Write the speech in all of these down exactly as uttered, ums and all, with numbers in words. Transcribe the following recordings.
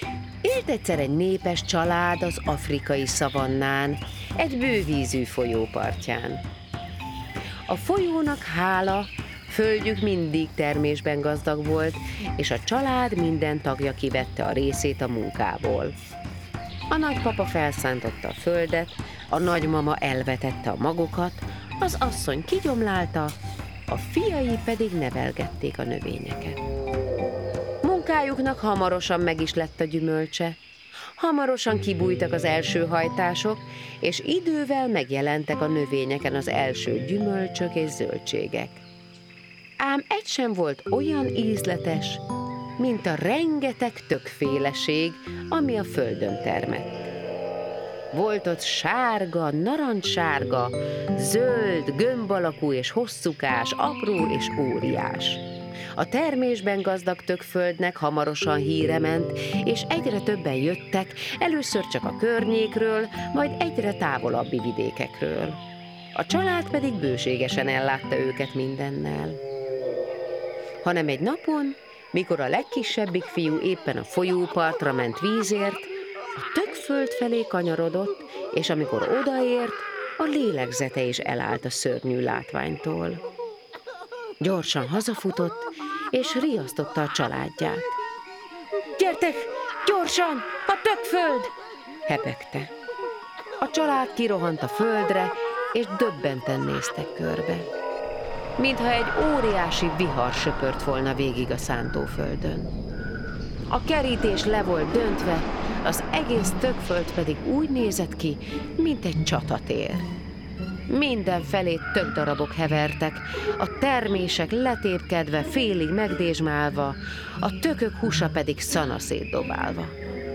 Élt egyszer egy népes család az afrikai szavannán, egy bővízű folyó partján. A folyónak hála, földjük mindig termésben gazdag volt, és a család minden tagja kivette a részét a munkából. A nagypapa felszántotta a földet, a nagymama elvetette a magokat, az asszony kigyomlálta, a fiai pedig nevelgették a növényeket. Munkájuknak hamarosan meg is lett a gyümölcse, hamarosan kibújtak az első hajtások, és idővel megjelentek a növényeken az első gyümölcsök és zöldségek. Ám egy sem volt olyan ízletes, mint a rengeteg többféleség, ami a földön termett. Volt ott sárga, narancssárga, zöld, gömb alakú és hosszúkás, apró és óriás. A termésben gazdag többföldnek hamarosan híre ment, és egyre többen jöttek, először csak a környékről, majd egyre távolabbi vidékekről. A család pedig bőségesen ellátta őket mindennel. Hanem egy napon, mikor a legkisebbik fiú éppen a folyópartra ment vízért, a többföld felé kanyarodott, és amikor odaért, a lélegzete is elállt a szörnyű látványtól. Gyorsan hazafutott, és riasztotta a családját. Gyertek, gyorsan, a többföld! Hepegte. A család kirohant a földre, és döbbenten néztek körbe. Mintha egy óriási vihar söpört volna végig a szántóföldön. A kerítés le volt döntve, az egész többföld pedig úgy nézett ki, mint egy csatatér. Mindenfelé tök darabok hevertek, a termések letépkedve, félig megdézsmálva, a tökök húsa pedig szanaszét dobálva.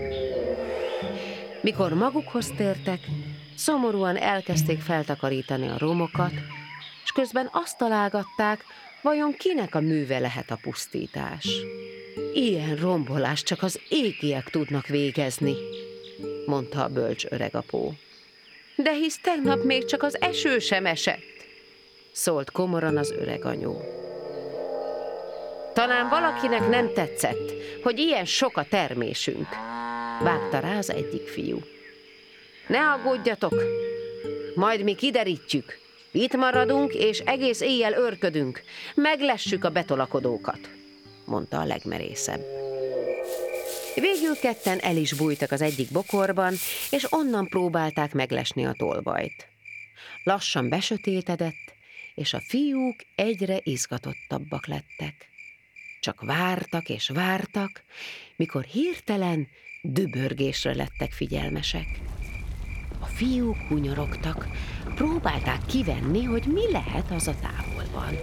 Mikor magukhoz tértek, szomorúan elkezdték feltakarítani a romokat, és közben azt találgatták, vajon kinek a műve lehet a pusztítás. Ilyen rombolást csak az égiek tudnak végezni, mondta a bölcs öregapó. De hisz tegnap még csak az eső sem esett, szólt komoran az öreganyó. Talán valakinek nem tetszett, hogy ilyen sok a termésünk, vágta rá az egyik fiú. Ne aggódjatok, majd mi kiderítjük. Itt maradunk, és egész éjjel őrködünk, meglessük a betolakodókat, mondta a legmerészebb. Végül ketten el is bújtak az egyik bokorban, és onnan próbálták meglesni a tolvajt. Lassan besötétedett, és a fiúk egyre izgatottabbak lettek. Csak vártak és vártak, mikor hirtelen dübörgésre lettek figyelmesek. A fiúk hunyorogtak, próbálták kivenni, hogy mi lehet az a távolban.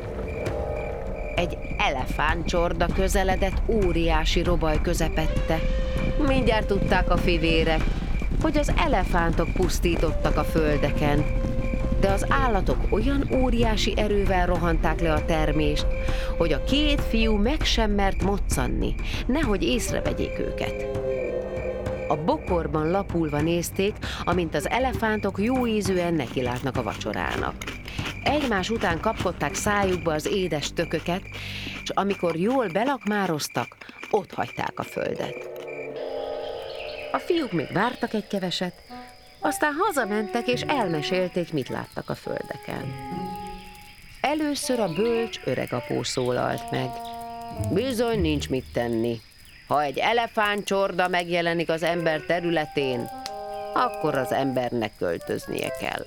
Egy elefántcsorda közeledett óriási robaj közepette. Mindjárt tudták a fivérek, hogy az elefántok pusztítottak a földeken, de az állatok olyan óriási erővel rohanták le a termést, hogy a két fiú meg sem mert moccanni, nehogy észrevegyék őket. A bokorban lapulva nézték, amint az elefántok jóízűen nekilátnak a vacsorának. Egymás után kapkodták szájukba az édes tököket, és amikor jól belakmároztak, ott hagyták a földet. A fiúk még vártak egy keveset, aztán hazamentek és elmesélték, mit láttak a földeken. Először a bölcs öregapó szólalt meg. Bizony nincs mit tenni. Ha egy elefántcsorda megjelenik az ember területén, akkor az embernek költöznie kell.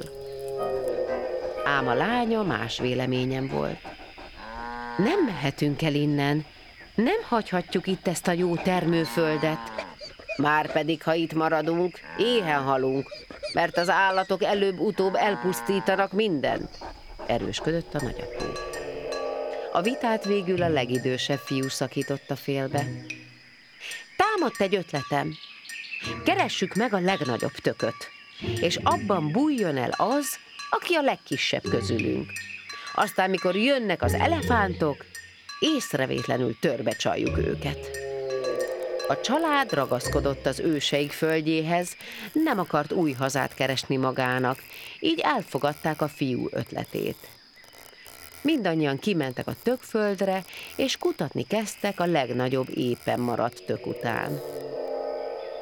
Ám a lánya más véleményen volt. Nem mehetünk el innen, nem hagyhatjuk itt ezt a jó termőföldet. Márpedig, ha itt maradunk, éhen halunk, mert az állatok előbb-utóbb elpusztítanak mindent, erősködött a nagyapó. A vitát végül a legidősebb fiú szakította félbe. Támadt egy ötletem. Keressük meg a legnagyobb tököt, és abban bújjon el az, aki a legkisebb közülünk. Aztán, mikor jönnek az elefántok, észrevétlenül törbe csaljuk őket. A család ragaszkodott az őseik földjéhez, nem akart új hazát keresni magának, így elfogadták a fiú ötletét. Mindannyian kimentek a tökföldre, és kutatni kezdtek a legnagyobb éppen maradt tök után.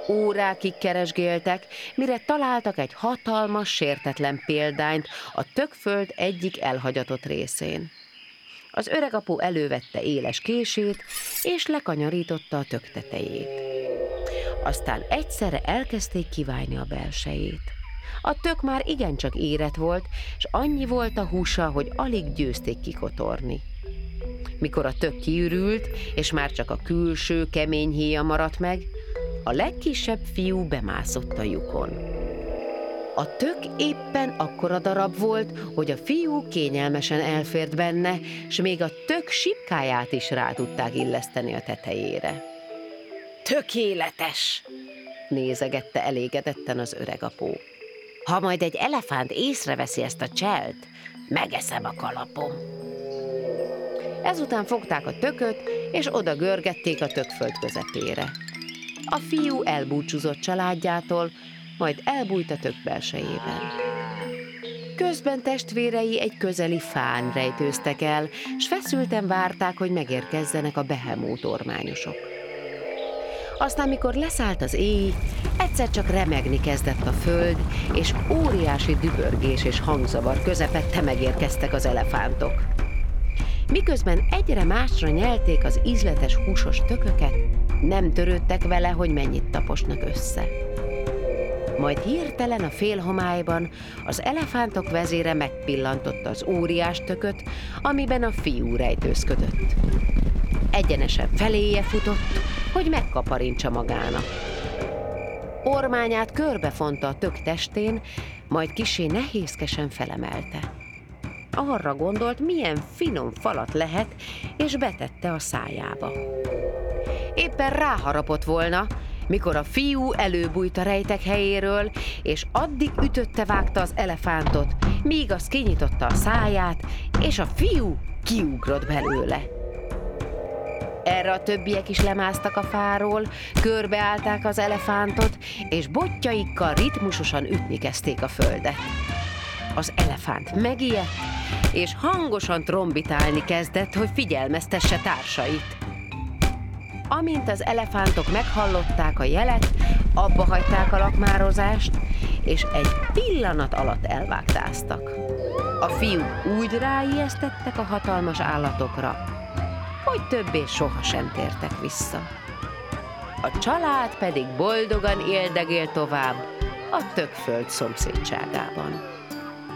Órákig keresgéltek, mire találtak egy hatalmas, sértetlen példányt a tökföld egyik elhagyatott részén. Az öregapu elővette éles kését, és lekanyarította a tök tetejét. Aztán egyszerre elkezdték kiválni a belsejét. A tök már igencsak érett volt, és annyi volt a húsa, hogy alig győzték kikotorni. Mikor a tök kiürült, és már csak a külső, kemény héja maradt meg, a legkisebb fiú bemászott a lyukon. A tök éppen akkora darab volt, hogy a fiú kényelmesen elfért benne, s még a tök sipkáját is rá tudták illeszteni a tetejére. Tökéletes! Nézegette elégedetten az öregapó. Ha majd egy elefánt észreveszi ezt a cselt, megeszem a kalapom. Ezután fogták a tököt, és oda görgették a tökföld közepére. A fiú elbúcsúzott családjától, majd elbújt a tök belsejében. Közben testvérei egy közeli fán rejtőztek el, s feszülten várták, hogy megérkezzenek a behemót ormányosok. Aztán, mikor leszállt az éj, egyszer csak remegni kezdett a föld, és óriási dübörgés és hangzavar közepette megérkeztek az elefántok. Miközben egyre másra nyelték az ízletes húsos tököket, nem törődtek vele, hogy mennyit taposnak össze. Majd hirtelen a félhomályban az elefántok vezére megpillantotta az óriás tököt, amiben a fiú rejtőzködött. Egyenesen feléje futott, hogy megkaparintsa magának. Ormányát körbefonta a tök testén, majd kissé nehézkesen felemelte. Arra gondolt, milyen finom falat lehet, és betette a szájába. Éppen ráharapott volna, mikor a fiú előbújt a rejtek helyéről, és addig ütötte-vágta az elefántot, míg az kinyitotta a száját, és a fiú kiugrott belőle. Erre a többiek is lemásztak a fáról, körbeállták az elefántot, és botjaikkal ritmusosan ütni kezdték a földet. Az elefánt megijedt, és hangosan trombitálni kezdett, hogy figyelmeztesse társait. Amint az elefántok meghallották a jelet, abba hagyták a lakmározást, és egy pillanat alatt elvágtáztak. A fiúk úgy ráijesztettek a hatalmas állatokra, hogy többé sohasem tértek vissza. A család pedig boldogan éldegél tovább a tökföld szomszédságában.